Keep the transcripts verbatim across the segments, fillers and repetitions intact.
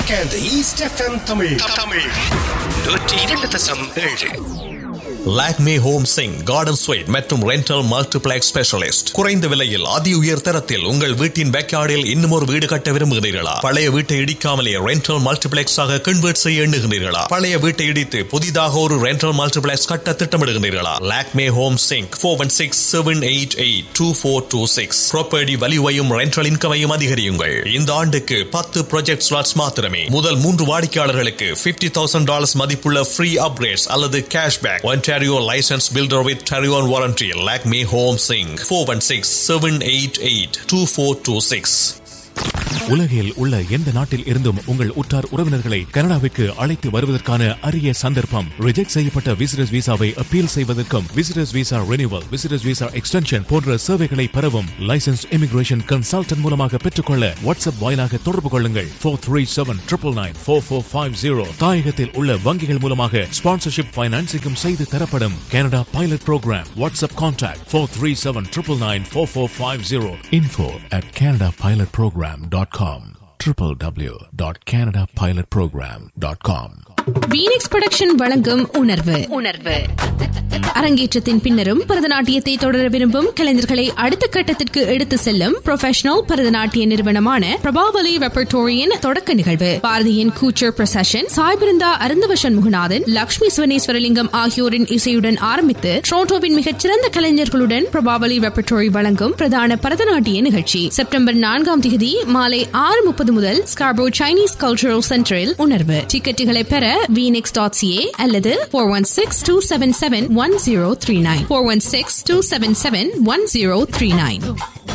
Weekend east FM Tamil Tamil நூற்றி இரண்டு தசம் ஏழு. Lakme home Singh garden sweet மற்றும் ரெண்டல் மல்டிப்ளெக்ஸ் ஸ்பெஷலிஸ்ட். குறைந்த விலையில் அதி உயர் தரத்தில் உங்கள் வீட்டின் பேக்யார்டில் இன்னும் ஒரு வீடு கட்ட விரும்புகிறீர்களா? பழைய வீட்டை இடிக்காமலே ரெண்டல் மல்டிப்ளெக்ஸ் ஆக கன்வெர்ட் செய்ய எண்ணுகிறீர்களா? பழைய வீட்டை இடித்து புதிதாக ஒரு ரெண்டல் மல்டிப்ளெக்ஸ் கட்ட திட்டமிடுகிறீர்களா? Lakme home Singh four one six seven eight eight two four two six. Property வேல்யூவையும் rental இன்கமையும் அதிகரியுங்கள். இந்த ஆண்டுக்கு பத்து ப்ராஜெக்ட் ஸ்லாட்ஸ் மாத்திரமே. முதல் மூன்று வாடிக்கையாளர்களுக்கு பிப்டி தௌசண்ட் டாலர்ஸ் மதிப்புள்ள ஃப்ரீ அப்கிரேட்ஸ் அல்லது cashback. Ontario licensed builder with Tarion warranty. Lakme Home Sing four one six seven eight eight two four two six. உலகில் உள்ள எந்த நாட்டில் இருந்தும் உங்கள் உற்றார் உறவினர்களை கனடாவிற்கு அழைத்து வருவதற்கான அரிய சந்தர்ப்பம். ரிஜெக்ட் செய்யப்பட்ட விசிட்டர்ஸ் விசாவை அப்பீல் செய்வதற்கும் visitors visa renewal, visitors visa extension போன்ற சேவைகளை பெறவும் லைசன்ஸ் இமிகிரேஷன் கன்சல்டன்ட் மூலமாக பெற்றுக்கொள்ள வாட்ஸ்அப் வாயிலாக தொடர்பு கொள்ளுங்கள். Four three seven triple nine four four five zero. தாயகத்தில் உள்ள வங்கிகள் மூலமாக ஸ்பான்சர்ஷிப் பைனான்சிங்கும் செய்து தரப்படும். Canada pilot program. WhatsApp contact four three seven triple nine four four five zero. Info at Canada pilot program dot com. w w w dot canada pilot program dot com. வீனிக்ஸ் production வழங்கும் உணர்வு உணர்வு அரங்கேற்றத்தின் பின்னரும் பரதநாட்டியத்தை தொடர விரும்பும் கலைஞர்களை அடுத்த கட்டத்திற்கு எடுத்து செல்லும் ப்ரொஃபஷனல் பரதநாட்டிய நிறுவனமான பிரபாவலி ரெப்பர்டோரியின் தொடக்க நிகழ்வு. பாரதியின் கூச்சர் ப்ரொசஷன், சாய்பிருந்தா அருந்தவசன் முகநாதன், லட்சுமி சிவனேஸ்வரலிங்கம் ஆகியோரின் இசையுடன் ஆரம்பித்து டொரண்டோவின் மிகச்சிறந்த கலைஞர்களுடன் பிரபாவலி ரெப்பர்டோரி வழங்கும் பிரதான பரதநாட்டிய நிகழ்ச்சி செப்டம்பர் நான்காம் தேதி மாலை ஆறு முப்பது முதல் ஸ்கார்போ சைனீஸ் கல்ச்சரல் சென்டரில் உணர்வு. டிக்கெட்டுகளை பெற வீனிக்ஸ் டாட் சிஏ அல்லது four one six two seven seven one zero three nine four one six two seven seven one zero three nine.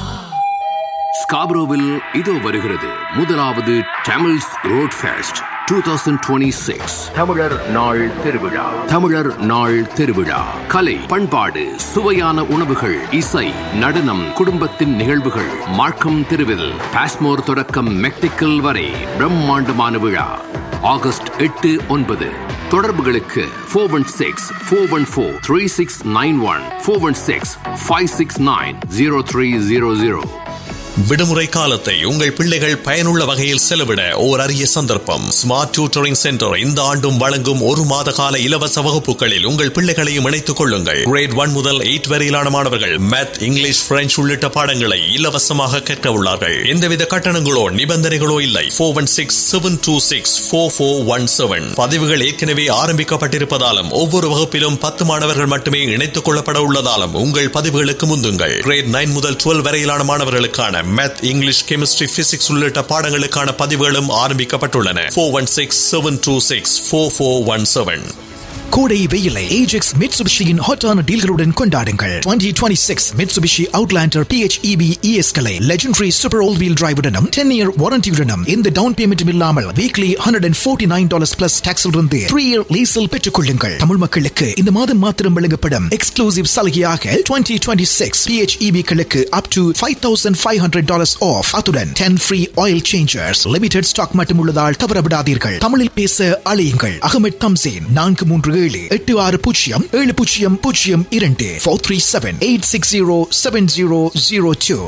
ஸ்காப்ரோவில் இதோ வருகிறது முதலாவது Tamils road fest twenty twenty-six. தமிழர் நாள் திருவிழா. தமிழர் நாள் திருவிழா. கலை, பண்பாடு, சுவையான உணவுகள், இசை, நடனம், குடும்பத்தின் நிகழ்வுகள். மார்க்கம் தெருவில் பாஸ்மோர் தொடக்கம் மெக்டிக்கல் வரை பிரம்மாண்டமான விழா. ஆகஸ்ட் எட்டு ஒன்பது. தொடர்புகளுக்கு four one six four one four three six nine one four one six five six nine zero three zero zero. விடுமுறை காலத்தை உங்கள் பிள்ளைகள் பயனுள்ள வகையில் செலவிட ஓர் அரிய சந்தர்ப்பம். ஸ்மார்ட் டியூட்டரிங் சென்டர் இந்த ஆண்டும் வழங்கும் ஒரு மாத கால இலவச வகுப்புகளில் உங்கள் பிள்ளைகளையும் இணைத்துக் கொள்ளுங்கள். கிரேட் ஒன் முதல் எயிட் வரையிலான மாணவர்கள் மேத், இங்கிலீஷ், பிரெஞ்சு உள்ளிட்ட பாடங்களை இலவசமாக கற்க உள்ளார்கள். எந்தவித கட்டணங்களோ நிபந்தனைகளோ இல்லை. Four one six seven two six four four one seven. பதிவுகள் ஏற்கனவே ஆரம்பிக்கப்பட்டிருப்பதாலும் ஒவ்வொரு வகுப்பிலும் பத்து மாணவர்கள் மட்டுமே இணைத்துக் கொள்ளப்பட உள்ளதாலும் உங்கள் பதிவுகளுக்கு முந்துங்கள். கிரேட் நைன் முதல் டுவெல் வரையிலான மாணவர்களுக்கான மேத், இங்கிலீஷ், கெமிஸ்ட்ரி, பிசிக்ஸ் உள்ளிட்ட பாடங்களுக்கான பதிவுகளும் ஆரம்பிக்கப்பட்டுள்ளன. Four one six seven two six four four one seven. கோடை வெயிலை ஏஜெக்ஸ் மிட்சுபிஷியின் ஹாட்டான டீல்களுடன் கொண்டாடுங்கள். twenty twenty-six Mitsubishi Outlander P H E V E S களை legendary super all wheel டிரைவுடனும் ten year வாரண்டியுடனும் இந்த down பேமெண்ட்டும் இல்லாமல் weekly one hundred forty-nine dollars plus டாக்ஸில் இருந்து three year லீஸில் பெற்றுக் கொள்ளுங்கள். தமிழ் மக்களுக்கு இந்த மாதம் மாத்திரம் வழங்கப்படும் எக்ஸ்க்ளூசிவ் சலுகையாக twenty twenty-six P H E V களுக்கு up to five thousand five hundred dollars off. அத்துடன் ten free oil changers. Limited stock மட்டும் உள்ளதால் தவறவிடாதீர்கள். தமிழில் பேச அழையுங்கள். அகமது தம்சேன் நான்கு மூன்று ஏழு எட்டு ஆறு பூஜ்ஜியம் ஏழு பூஜ்ஜியம் பூஜ்ஜியம் இரண்டு four three seven eight six zero seven zero zero two.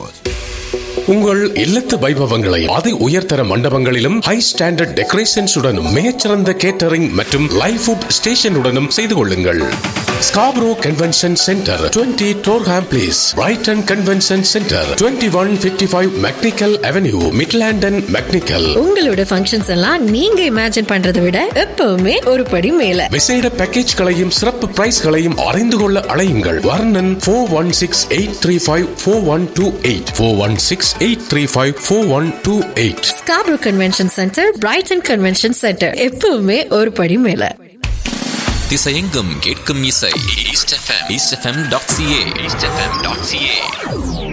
உங்கள் இல்லத்து வைபவங்களை அதி உயர்தர மண்டபங்களிலும் ஹை ஸ்டாண்டர்ட் டெக்கரேஷன்ஸ் உடனும் மிகச்சிறந்த கேட்டரிங் மற்றும் லைவ் ஃபுட் ஸ்டேஷனுடனும் செய்து கொள்ளுங்கள். Scarborough convention centre, twenty Torham Place, Brighton Convention Center, twenty-one fifty-five Macnical Avenue, Midland Macnical. உங்களோட ஃபங்க்ஷன்ஸ் எல்லாம் நீங்க இமேஜின் பண்றதை விட எப்பவுமே ஒரு படி மேல. விசேட பேக்கேஜ்களையும் சிறப்பு பிரைஸ்களையும் அறிந்து கொள்ள அழையுங்கள். வர்ணன் four one six eight three five four one two eight four one six eight three five four one two eight. Scarborough convention centre, Brayton convention centre, எப்பவுமே ஒரு படி மேல. திசையெங்கும் கேட்கும் இசை east FM east FM dot CA east FM dot CA.